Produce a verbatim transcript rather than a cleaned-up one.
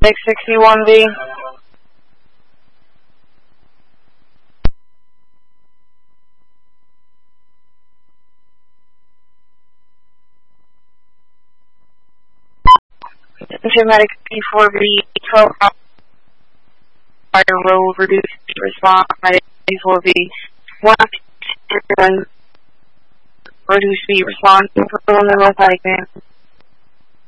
six sixty-one V. Medic P four V, twelve fire roll, reduce response, Medic P four V, one, reduce speed response, for the North Pike, man.